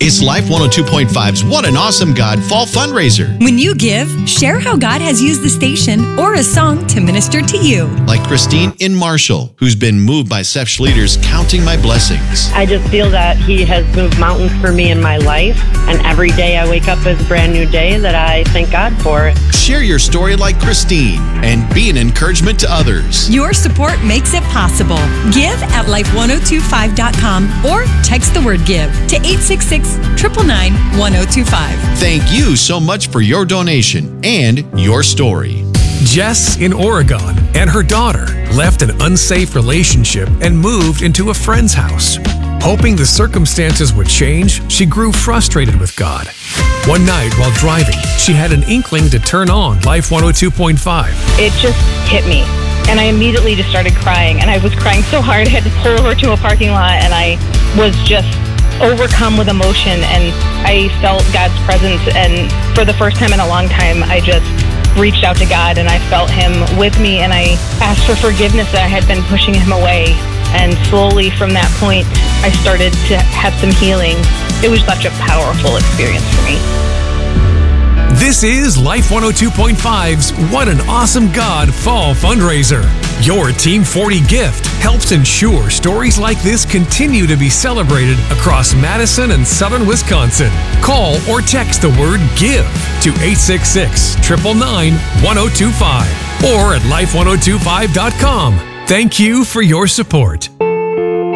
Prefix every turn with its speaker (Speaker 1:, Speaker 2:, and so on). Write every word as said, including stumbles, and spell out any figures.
Speaker 1: It's Life one oh two point five's What an Awesome God Fall Fundraiser.
Speaker 2: When you give, share how God has used the station or a song to minister to you.
Speaker 1: Like Christine in Marshall, who's been moved by S E P Sh leaders counting my blessings.
Speaker 3: I just feel that He has moved mountains for me in my life, and every day I wake up is a brand new day that I thank God for.
Speaker 1: Share your story like Christine and be an encouragement to others.
Speaker 2: Your support makes it possible. Give at life one oh two five dot com or text the word GIVE to eight six six, nine nine nine, one oh two five.
Speaker 1: Thank you so much for your donation and your story.
Speaker 4: Jess in Oregon and her daughter left an unsafe relationship and moved into a friend's house. Hoping the circumstances would change, she grew frustrated with God. One night while driving, she had an inkling to turn on Life one oh two point five.
Speaker 5: It just hit me, and I immediately just started crying, and I was crying so hard I had to pull over to a parking lot, and I was just overcome with emotion, and I felt God's presence, and for the first time in a long time, I just reached out to God, and I felt Him with me, and I asked for forgiveness that I had been pushing Him away, and slowly from that point, I started to have some healing. It was such a powerful experience for me.
Speaker 4: This is Life one oh two point five's What an Awesome God Fall Fundraiser. Your Team forty gift helps ensure stories like this continue to be celebrated across Madison and southern Wisconsin. Call or text the word GIVE to eight six six, nine nine nine, one oh two five or at life one oh two five dot com. Thank you for your support.